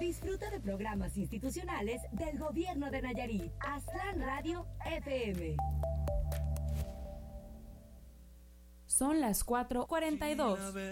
Disfruta de programas institucionales del Gobierno de Nayarit. Aztlán Radio FM. Son las 4:42.